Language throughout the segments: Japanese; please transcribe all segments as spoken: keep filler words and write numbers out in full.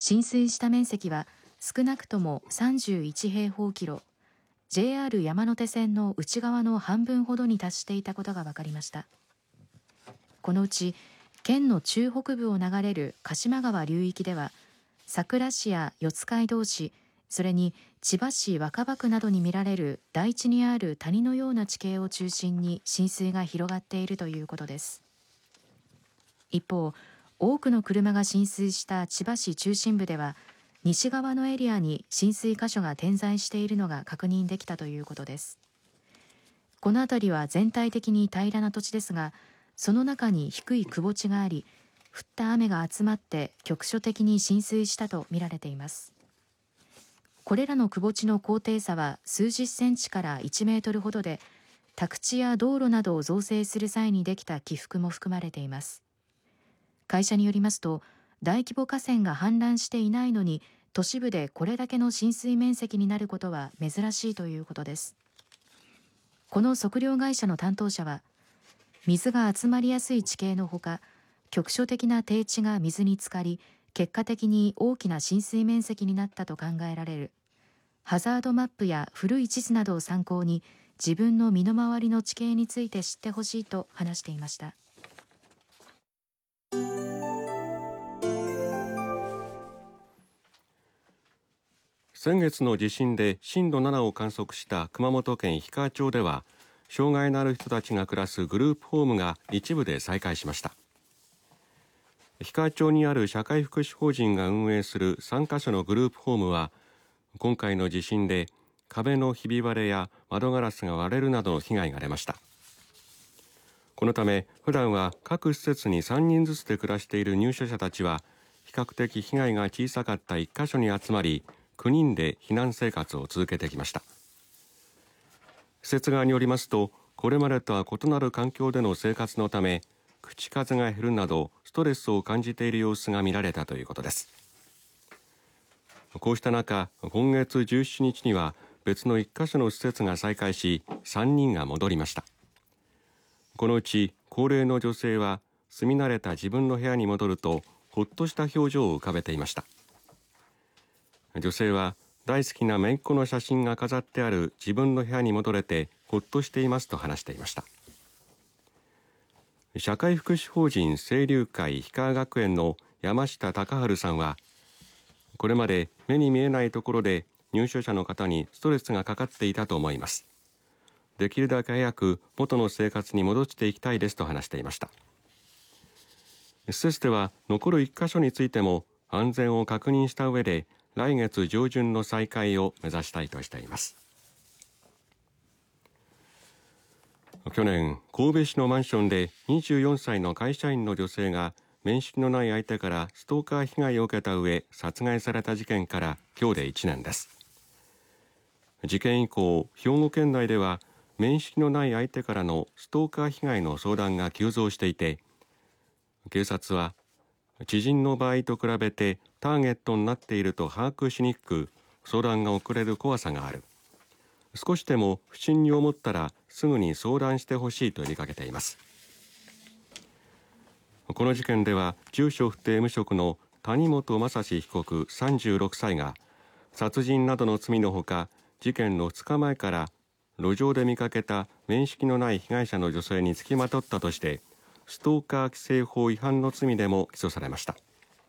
浸水した面積は少なくともさんじゅういち平方キロ、ジェイアール 山手線の内側の半分ほどに達していたことが分かりました。このうち県の中北部を流れる鹿島川流域では、佐倉市や四街道市、それに千葉市若葉区などに見られる台地にある谷のような地形を中心に浸水が広がっているということです。一方、多くの車が浸水した千葉市中心部では、西側のエリアに浸水箇所が点在しているのが確認できたということです。この辺りは全体的に平らな土地ですが、その中に低い窪地があり、降った雨が集まって局所的に浸水したとみられています。これらの窪地の高低差は数十センチからいちメートルほどで、宅地や道路などを造成する際にできた起伏も含まれています。会社によりますと、大規模河川が氾濫していないのに都市部でこれだけの浸水面積になることは珍しいということです。この測量会社の担当者は、水が集まりやすい地形のほか、局所的な低地が水に浸かり、結果的に大きな浸水面積になったと考えられる。ハザードマップや古い地図などを参考に、自分の身の回りの地形について知ってほしいと話していました。 先月の地震で震度ななを観測した熊本県氷川町では、障害のある人たちが暮らすグループホームが一部で再開しました。氷川町にある社会福祉法人が運営するさんカ所のグループホームは、今回の地震で壁のひび割れや窓ガラスが割れるなどの被害が出ました。このため普段は各施設にさんにんずつで暮らしている入所者たちは、比較的被害が小さかったいっカ所に集まり、きゅうにんで避難生活を続けてきました。施設側によりますと、これまでとは異なる環境での生活のため、口数が減るなどストレスを感じている様子が見られたということです。こうした中、今月じゅうしちにちには別のいっカ所の施設が再開し、さんにんが戻りました。このうち高齢の女性は、住み慣れた自分の部屋に戻るとほっとした表情を浮かべていました。女性は、大好きな姪っ子の写真が飾ってある自分の部屋に戻れてほっとしていますと話していました。社会福祉法人清流会氷川学園の山下隆治さんは、これまで目に見えないところで入所者の方にストレスがかかっていたと思います。できるだけ早く元の生活に戻していきたいですと話していました。施設では残るいっカ所についても安全を確認した上で、来月上旬の再開を目指したいとしています。去年、神戸市のマンションでにじゅうよんさいの会社員の女性が面識のない相手からストーカー被害を受けた上殺害された事件から今日でいちねんです。事件以降、兵庫県内では面識のない相手からのストーカー被害の相談が急増していて、警察は知人の場合と比べてターゲットになっていると把握しにくく、相談が遅れる怖さがある。少しでも不審に思ったらすぐに相談してほしいと呼びかけています。この事件では、住所不定無職の谷本正史被告さんじゅうろくさいが、殺人などの罪のほか、事件のふつかまえから路上で見かけた面識のない被害者の女性につきまとったとして、ストーカー規制法違反の罪でも起訴されました。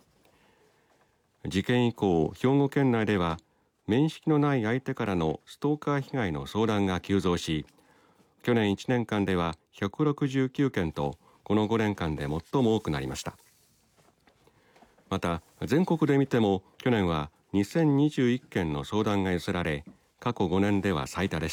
事件以降、兵庫県内では面識のない相手からのストーカー被害の相談が急増し、去年いちねんかんではひゃくろくじゅうきゅうけんと、このごねんかんで最も多くなりました。また、全国で見ても去年はにせんにじゅういっけんの相談が寄せられ、過去ごねんでは最多でした。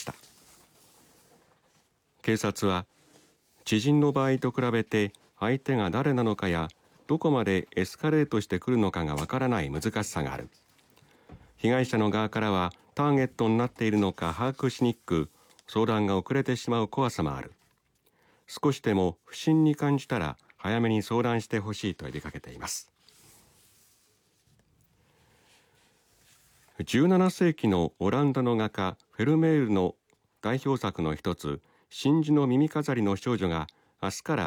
警察は、知人の場合と比べて相手が誰なのかや、どこまでエスカレートしてくるのかがわからない難しさがある。被害者の側からはターゲットになっているのか把握しにくく、相談が遅れてしまう怖さもある。少しでも不審に感じたら早めに相談してほしいと呼びかけています。じゅうななせいきのオランダの画家フェルメールの代表作の一つ、真珠の耳飾りの少女が明日から